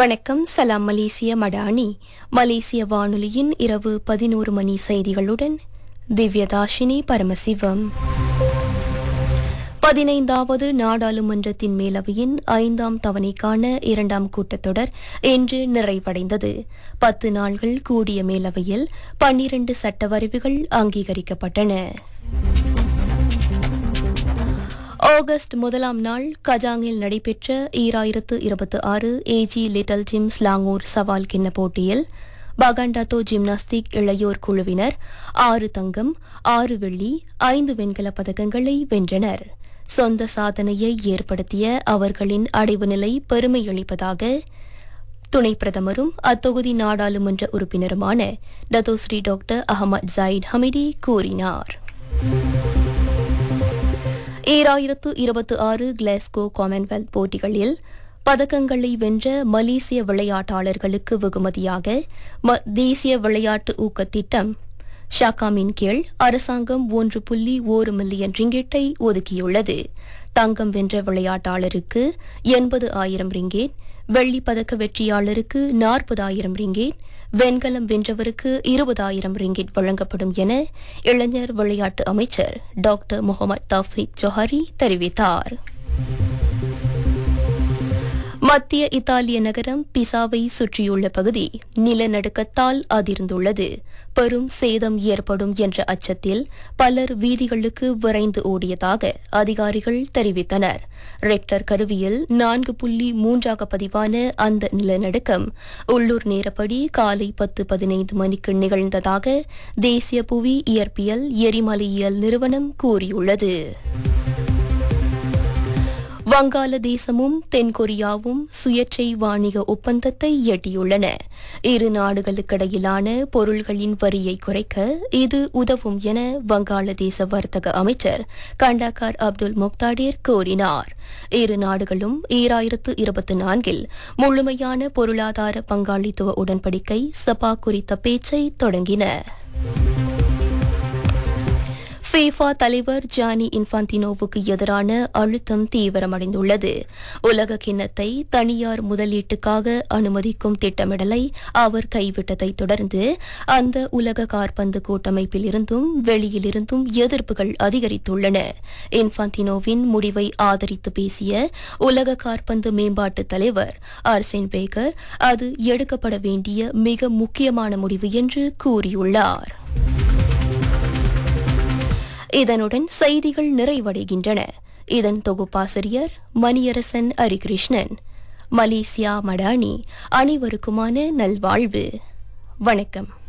வணக்கம். சலாம் மலேசிய மடானி மலேசிய வானொலியின் இரவு 11 மணி செய்திகளுடன் திவ்யதாஷினி பரமசிவம். 15வது நாடாளுமன்றத்தின் மேலவையின் 5ஆம் தவணைக்கான 2ஆம் கூட்டத்தொடர் இன்று நிறைவடைந்தது. 10 நாள்கள் கூடிய மேலவையில் 12 சட்ட வரைவுகள் அங்கீகரிக்கப்பட்டன. ஆகஸ்ட் 1ஆம் நாள் கஜாங்கில் நடைபெற்ற 2026 ஏஜி லிட்டில் ஜிம் ஸ்லாங்கூர் சவால் கிண்ண போட்டியில் பகாண்டாத்தோ ஜிம்னாஸ்டிக் இளையோர் குழுவினர் 6 தங்கம், 6 வெள்ளி, 5 வெண்கலப் பதக்கங்களை வென்றனர். சொந்த சாதனையை ஏற்படுத்திய அவர்களின் அடைவு நிலை பெருமையளிப்பதாக துணை பிரதமரும் அத்தொகுதி நாடாளுமன்ற உறுப்பினருமான டத்தோஸ்ரீ டாக்டர் அஹமத் ஜாயிட் ஹமிடி கூறினார். 2026 கிளாஸ்கோ காமன்வெல்த் போட்டிகளில் பதக்கங்களை வென்ற மலேசிய விளையாட்டாளர்களுக்கு வெகுமதியாக தேசிய விளையாட்டு ஊக்கத் திட்டம் ஷாகாமின் கீழ் அரசாங்கம் 1.1 மில்லியன் ரிங்கெட்டை ஒதுக்கியுள்ளது. தங்கம் வென்ற விளையாட்டாளருக்கு 80,000 ரிங்கெட், வெள்ளிப் பதக்க வெற்றியாளருக்கு 40,000 ரிங்கெட், வெண்கலம் வென்றவருக்கு 20,000 ரிங்கெட் வழங்கப்படும் என இளைஞர் விளையாட்டு அமைச்சர் டாக்டர் முகமது தௌஃபிக் ஜொஹரி தெரிவித்தார். மத்திய இத்தாலிய நகரம் பிசாவை சுற்றியுள்ள பகுதி நிலநடுக்கத்தால் அதிர்ந்துள்ளது. பெரும் சேதம் ஏற்படும் என்ற அச்சத்தில் பலர் வீதிகளுக்கு விரைந்து ஓடியதாக அதிகாரிகள் தெரிவித்தனர். ரெக்டர் கருவியில் 4.3 பதிவான அந்த நிலநடுக்கம் உள்ளூர் நேரப்படி காலை 10:15 மணிக்கு நிகழ்ந்ததாக தேசிய புவி இயற்பியல் எரிமலையியல் நிறுவனம் கூறியுள்ளது. வங்காளதேசமும் தென்கொரியாவும் சுயேட்சை வாணிக ஒப்பந்தத்தை எட்டியுள்ளன. இரு நாடுகளுக்கிடையிலான பொருள்களின் வரியை குறைக்க இது உதவும் என வங்காளதேச வர்த்தக அமைச்சர் கண்டாக்கார் அப்துல் முக்தாடிர் கூறினார். இரு நாடுகளும் 2024 முழுமையான பொருளாதார பங்காளித்துவ உடன்படிக்கை சபா குறித்த பேச்சை தொடங்கின. ஃபீஃபா தலைவர் ஜானி இன்ஃபான்டினோவுக்கு எதிரான அழுத்தம் தீவிரமடைந்துள்ளது. உலக கிண்ணத்தை தனியார் முதலீட்டுக்காக அனுமதிக்கும் திட்டமிடலை அவர் கைவிட்டதை தொடர்ந்து அந்த உலக காற்பந்து கூட்டமைப்பில் இருந்தும் வெளியிலிருந்தும் எதிர்ப்புகள் அதிகரித்துள்ளன. இன்ஃபான்டினோவின் முடிவை ஆதரித்து பேசிய உலக காற்பந்து மேம்பாட்டு தலைவர் ஆர்சென் வெங்கர் அது எடுக்கப்பட வேண்டிய மிக முக்கியமான முடிவு என்று கூறியுள்ளார். இதனுடன் செய்திகள் நிறைவடைகின்றன. இதன் தொகுப்பாசிரியர் மணியரசன் ஹரிகிருஷ்ணன். மலேசியா மடானி அனைவருக்குமான நல்வாழ்வு. வணக்கம்.